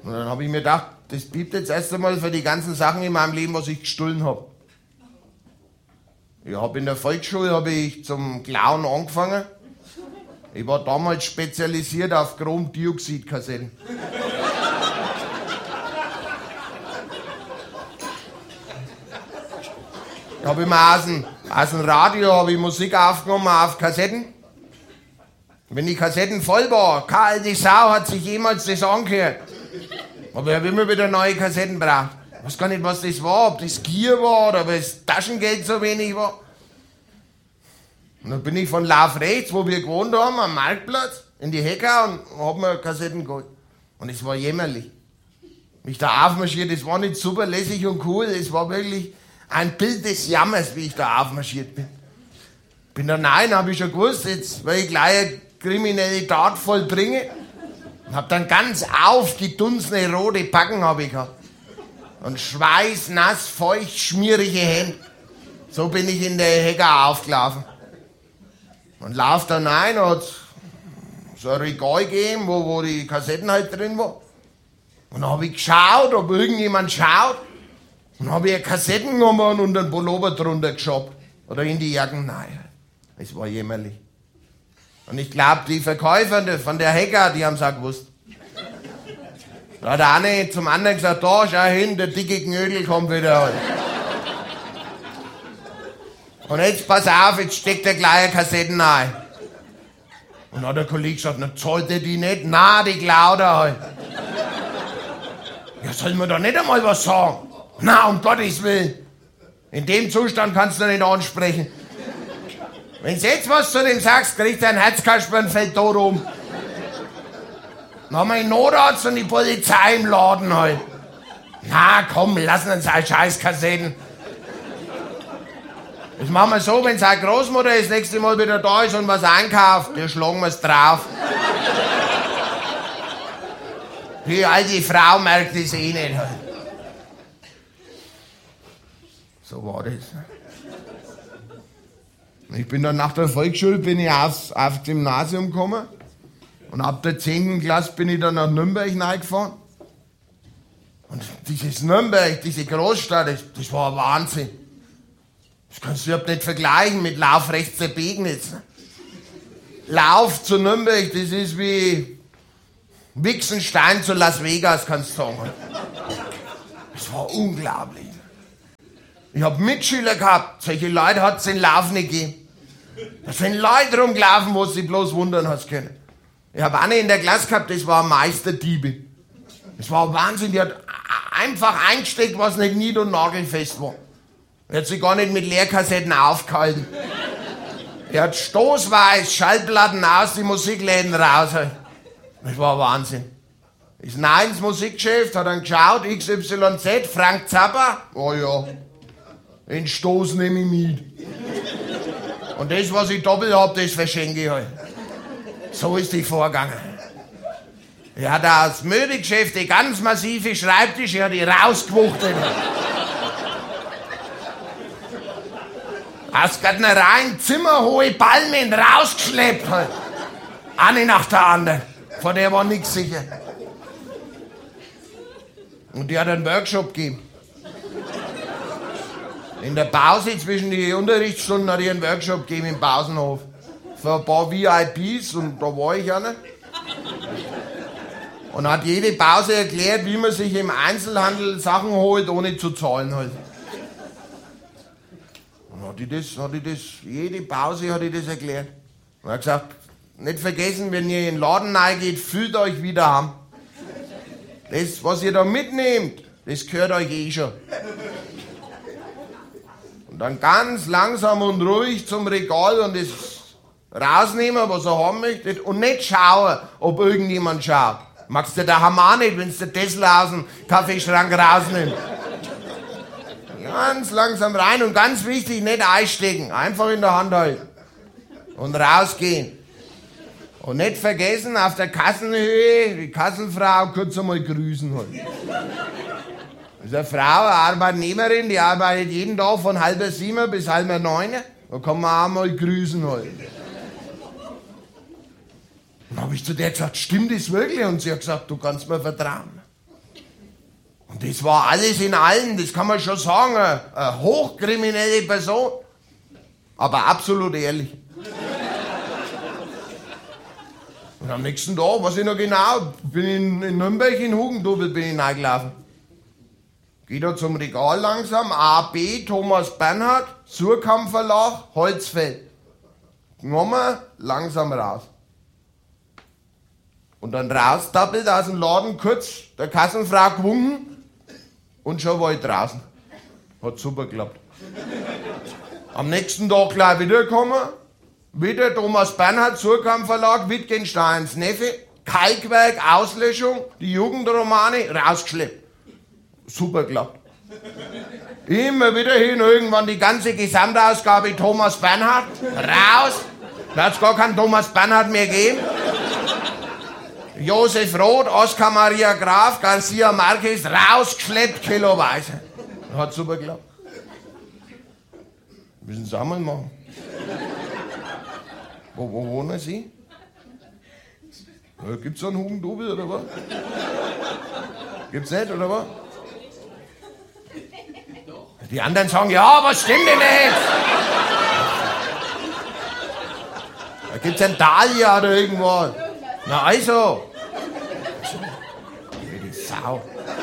Und dann habe ich mir gedacht, das bleibt jetzt erst einmal für die ganzen Sachen in meinem Leben, was ich gestohlen habe. Ich habe in der Volksschule zum Klauen angefangen. Ich war damals spezialisiert auf Chromdioxidkassetten. Ich habe immer aus dem Radio Musik aufgenommen auf Kassetten. Wenn die Kassetten voll war, keine alte Sau hat sich jemals das angehört. Aber ich habe immer wieder neue Kassetten braucht. Ich weiß gar nicht, was das war, ob das Gier war oder ob das Taschengeld so wenig war. Und dann bin ich von Lauf rechts, wo wir gewohnt haben, am Marktplatz, in die Hecker und hab mir Kassetten geholt. Und es war jämmerlich. Mich da aufmarschiert, das war nicht super lässig und cool, es war wirklich ein Bild des Jammers, wie ich da aufmarschiert bin. Bin da rein, habe ich schon gewusst, jetzt weil ich gleich eine kriminelle Tat vollbringe. Und hab dann ganz aufgedunsene rote Backen habe ich gehabt. Und schweißnass, feucht, schmierige Hände. So bin ich in der Hecker aufgelaufen. Und lauf dann rein, hat so ein Regal gegeben, wo die Kassetten halt drin waren. Und dann habe ich geschaut, ob irgendjemand schaut. Und habe ich Kassetten genommen und einen Pullover drunter geschoben. Oder in die Jacken. Nein, es war jämmerlich. Und ich glaube, die Verkäufer von der Hecker, die haben es auch gewusst. Da hat der eine zum anderen gesagt, da, schau hin, der dicke Knödel kommt wieder halt. Und jetzt pass auf, jetzt steckt der gleich Kassetten ein. Und dann hat der Kollege gesagt, na zahlt er die nicht? Na, die klaut er halt. Ja, soll man da nicht einmal was sagen? Na, um Gottes Willen. In dem Zustand kannst du nicht ansprechen. Wenn du jetzt was zu dem sagst, kriegt er ein Herzkasper und fällt tot um. Dann haben wir den Notarzt und die Polizei im Laden halt. Na komm, lassen uns halt Scheißkassetten. Das machen wir so, wenn seine Großmutter das nächste Mal wieder da ist und was einkauft, dann schlagen wir es drauf. Die alte Frau merkt das eh nicht halt. So war das. Ich bin dann nach der Volksschule aufs Gymnasium gekommen und ab der 10. Klasse bin ich dann nach Nürnberg reingefahren. Und dieses Nürnberg, diese Großstadt, das war ein Wahnsinn. Das kannst du überhaupt nicht vergleichen mit Lauf rechts der Begnitz. Lauf zu Nürnberg, das ist wie Wichsenstein zu Las Vegas, kannst du sagen. Das war unglaublich. Ich hab Mitschüler gehabt, solche Leute hat es in Lauf nicht gegeben. Da sind Leute rumgelaufen, wo sie bloß wundern hast können. Ich hab eine in der Klasse gehabt, das war Meisterdiebe. Das war Wahnsinn, die hat einfach eingesteckt, was nicht nied- und nagelfest war. Er hat sich gar nicht mit Leerkassetten aufgehalten. Er hat stoßweise Schallplatten aus die Musikläden raus. Das war Wahnsinn. Ist nein ins Musikgeschäft, hat dann geschaut, XYZ, Frank Zappa. Oh ja, den Stoß nehme ich mit. Und das, was ich doppelt hab, das verschenke ich halt. So ist die vorgegangen. Er hat aus Möbelgeschäfte ganz massive Schreibtische, er hat die rausgewuchtet. Aus Gärtnereien zimmerhohe Palmen rausgeschleppt halt. Eine nach der anderen. Von der war nichts sicher. Und die hat einen Workshop gegeben. In der Pause zwischen den Unterrichtsstunden hat die einen Workshop gegeben im Pausenhof. Für ein paar VIPs und da war ich einer. Und hat jede Pause erklärt, wie man sich im Einzelhandel Sachen holt, ohne zu zahlen halt. Und jede Pause hat die das erklärt. Und hat gesagt, nicht vergessen, wenn ihr in den Laden reingeht, fühlt euch wieder heim. Das, was ihr da mitnehmt, das gehört euch eh schon. Und dann ganz langsam und ruhig zum Regal und das rausnehmen, was er haben möchte. Und nicht schauen, ob irgendjemand schaut. Magst du daheim auch nicht, wenn du Tesla aus dem Kaffeeschrank rausnimmst. Ganz langsam rein und ganz wichtig, nicht einstecken. Einfach in der Hand halten. Und rausgehen. Und nicht vergessen, auf der Kassenhöhe die Kassenfrau kurz einmal grüßen halt. Das ist eine Frau, eine Arbeitnehmerin, die arbeitet jeden Tag von 6:30 bis 8:30. Da kann man auch mal grüßen halt. Dann habe ich zu der gesagt, stimmt das wirklich? Und sie hat gesagt, du kannst mir vertrauen. Und das war alles in allen, das kann man schon sagen, eine hochkriminelle Person. Aber absolut ehrlich. Und am nächsten Tag, weiß ich noch genau, bin in Nürnberg in Hugendubel bin ich reingelaufen. Geh da zum Regal langsam, AB, Thomas Bernhard, Surkamp Verlag, Holzfeld. Genommen, langsam raus. Und dann raustappelt aus dem Laden kurz der Kassenfrau gewunken und schon war ich draußen. Hat super geklappt. Am nächsten Tag gleich wiedergekommen. Wieder Thomas Bernhard, Surkamp Verlag, Wittgensteins Neffe, Kalkwerk, Auslöschung, die Jugendromane, rausgeschleppt. Super geklappt. Immer wieder hin, irgendwann die ganze Gesamtausgabe Thomas Bernhard, raus. Da hat es gar keinen Thomas Bernhard mehr gegeben. Josef Roth, Oskar Maria Graf, Garcia Marquez, rausgeschleppt, kiloweise. Hat super geklappt. Müssen Sie auch mal machen. Wo wohnen Sie? Ja, gibt's da einen Hugendubel oder was? Gibt's nicht, oder was? Die anderen sagen, ja, was stimmt denn nicht? Da gibt's einen Dahlia oder irgendwas. Na also. Wie die Sau.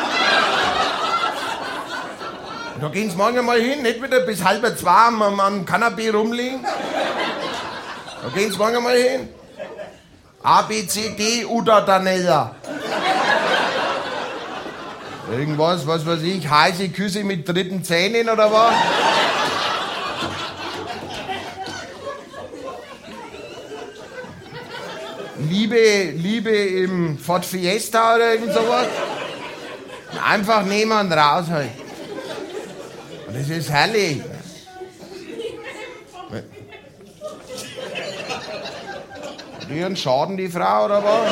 Da gehen Sie morgen mal hin, nicht wieder bis 1:30 am Kanapee rumliegen. Da gehen Sie morgen mal hin. A, B, C, D, Uda, Danella. Irgendwas, was weiß ich, heiße Küsse mit dritten Zähnen oder was? Liebe im Ford Fiesta oder irgend sowas. Einfach nehmen und raus halt. Und das ist herrlich. Ihren Schaden, die Frau, oder was?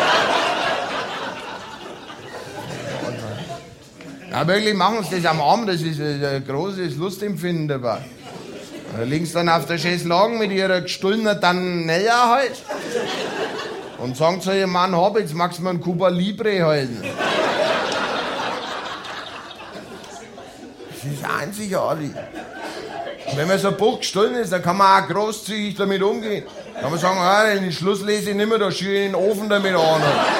Ja, wirklich, machen Sie das am Abend, das ist ein großes Lustempfinden dabei. Da liegen Sie dann auf der Chaiselongue mit Ihrer gestohlenen Danella halt und sagen zu Ihrem Mann, hab, jetzt magst du mir einen Cuba Libre halten. Das ist einzigartig. Und wenn man so ein Buch gestohlen ist, dann kann man auch großzügig damit umgehen. Da kann man sagen, ah, den Schluss lese ich nicht mehr, da schiebe ich in den Ofen damit an.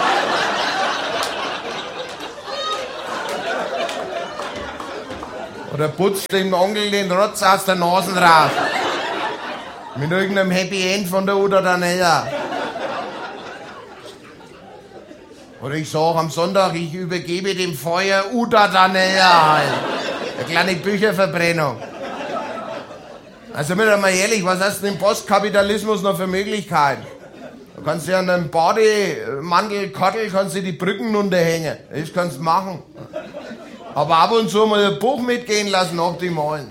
Oder putzt dem Onkel den Rotz aus der Nase raus. Mit irgendeinem Happy End von der Uda Danella. Oder ich sage am Sonntag, ich übergebe dem Feuer Uda Danella halt. Eine kleine Bücherverbrennung. Also sind wir mal ehrlich, was hast du im Postkapitalismus noch für Möglichkeiten? Du kannst ja an einem Bademantelkottel kannst du die Brücken unterhängen. Das kannst du machen. Aber ab und zu mal ein Buch mitgehen lassen, optimal.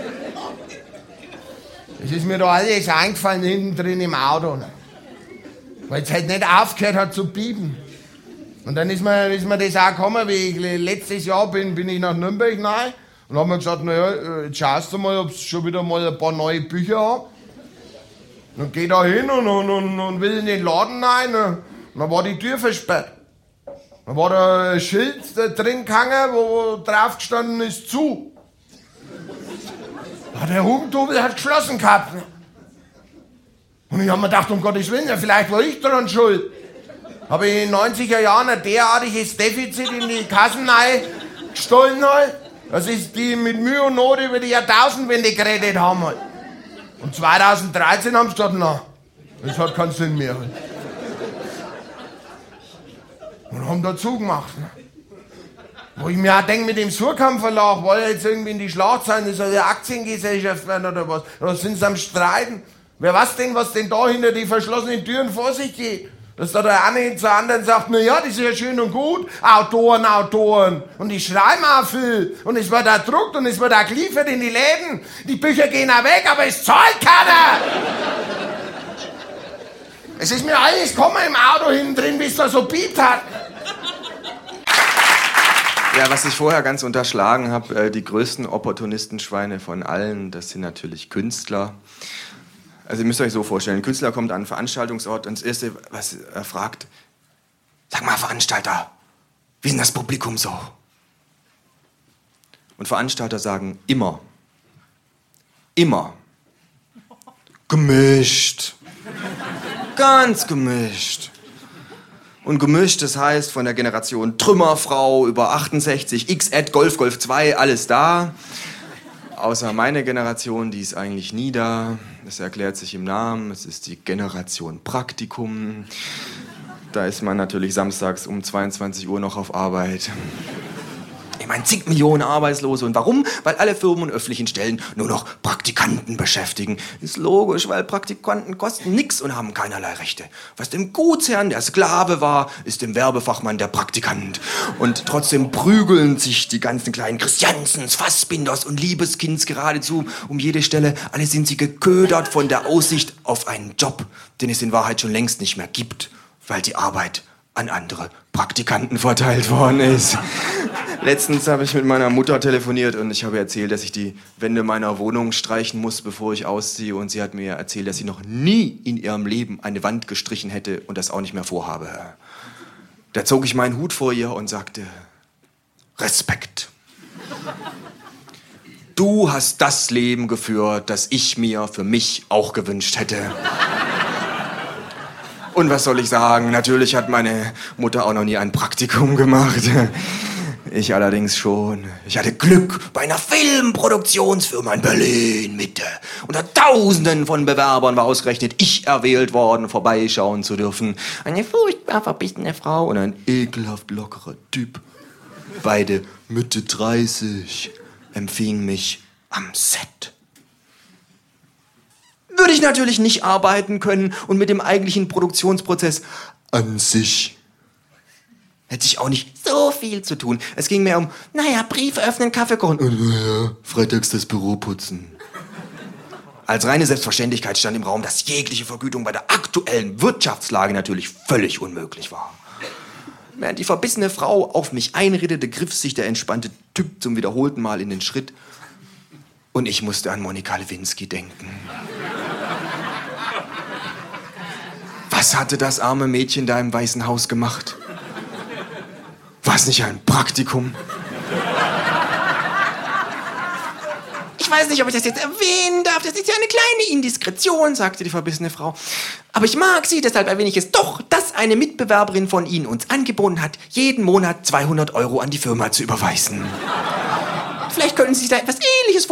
Es ist mir da alles eingefallen hinten drin im Auto. Weil es halt nicht aufgehört hat zu piepen. Und dann ist mir das auch gekommen, wie ich letztes Jahr bin ich nach Nürnberg rein. Und haben wir gesagt, naja, jetzt schaust du mal, ob sie schon wieder mal ein paar neue Bücher haben. Und geh da hin und will in den Laden rein. Und dann war die Tür versperrt. Dann war da ein Schild drin gehangen, wo drauf gestanden ist, zu. Ja, der Hugendubel hat geschlossen gehabt. Und ich hab mir gedacht, um Gottes Willen, ja, vielleicht war ich daran schuld. Habe ich in den 90er Jahren ein derartiges Defizit in die Kassen gestohlen halt. Das ist die mit Mühe und Not über die Jahrtausendwende geredet haben halt. Und 2013 haben sie gesagt, na, das hat keinen Sinn mehr halt. Und haben da zugemacht. Ne? Wo ich mir auch denke, mit dem Surkamp Verlag, war ja jetzt irgendwie in die Schlagzeilen, das soll ja Aktiengesellschaft werden oder was. Oder sind sie am Streiten? Wer weiß denn, was denn da hinter die verschlossenen Türen vor sich geht? Dass da der eine zur anderen sagt, na ja, das ist ja schön und gut, Autoren. Und die schreiben auch viel. Und es wird auch gedruckt und es wird auch geliefert in die Läden. Die Bücher gehen auch weg, aber es zahlt keiner. Es ist mir alles gekommen im Auto hinten drin, wie es da so piept hat. Ja, was ich vorher ganz unterschlagen habe, die größten Opportunistenschweine von allen, das sind natürlich Künstler. Also ihr müsst euch so vorstellen, ein Künstler kommt an einen Veranstaltungsort und das Erste, was er fragt, sag mal Veranstalter, wie ist denn das Publikum so? Und Veranstalter sagen immer, gemischt. Ganz gemischt. Und gemischt, das heißt von der Generation Trümmerfrau über 68, X-Ed, Golf 2, alles da. Außer meine Generation, die ist eigentlich nie da. Das erklärt sich im Namen. Es ist die Generation Praktikum. Da ist man natürlich samstags um 22 Uhr noch auf Arbeit. Ich meine, zig Millionen Arbeitslose. Und warum? Weil alle Firmen und öffentlichen Stellen nur noch Praktikanten beschäftigen. Ist logisch, weil Praktikanten kosten nichts und haben keinerlei Rechte. Was dem Gutsherrn der Sklave war, ist dem Werbefachmann der Praktikant. Und trotzdem prügeln sich die ganzen kleinen Christiansens, Fassbinders und Liebeskinds geradezu um jede Stelle. Alle sind sie geködert von der Aussicht auf einen Job, den es in Wahrheit schon längst nicht mehr gibt, weil die Arbeit an andere Praktikanten verteilt worden ist. Letztens habe ich mit meiner Mutter telefoniert und ich habe erzählt, dass ich die Wände meiner Wohnung streichen muss, bevor ich ausziehe. Und sie hat mir erzählt, dass sie noch nie in ihrem Leben eine Wand gestrichen hätte und das auch nicht mehr vorhabe. Da zog ich meinen Hut vor ihr und sagte, Respekt. Du hast das Leben geführt, das ich mir für mich auch gewünscht hätte. Und was soll ich sagen? Natürlich hat meine Mutter auch noch nie ein Praktikum gemacht. Ich allerdings schon. Ich hatte Glück bei einer Filmproduktionsfirma in Berlin Mitte. Unter Tausenden von Bewerbern war ausgerechnet ich erwählt worden, vorbeischauen zu dürfen. Eine furchtbar verbissene Frau und ein ekelhaft lockerer Typ. Beide Mitte 30 empfingen mich am Set. Würde ich natürlich nicht arbeiten können und mit dem eigentlichen Produktionsprozess an sich hätte ich auch nicht so viel zu tun. Es ging mehr um, Briefe öffnen, Kaffee kochen und freitags das Büro putzen. Als reine Selbstverständlichkeit stand im Raum, dass jegliche Vergütung bei der aktuellen Wirtschaftslage natürlich völlig unmöglich war. Während die verbissene Frau auf mich einredete, griff sich der entspannte Typ zum wiederholten Mal in den Schritt und ich musste an Monika Lewinsky denken. Was hatte das arme Mädchen da im Weißen Haus gemacht? War es nicht ein Praktikum? Ich weiß nicht, ob ich das jetzt erwähnen darf. Das ist ja eine kleine Indiskretion, sagte die verbissene Frau. Aber ich mag Sie, deshalb erwähne ich es doch, dass eine Mitbewerberin von Ihnen uns angeboten hat, jeden Monat 200 € an die Firma zu überweisen. Vielleicht können Sie sich da etwas Ähnliches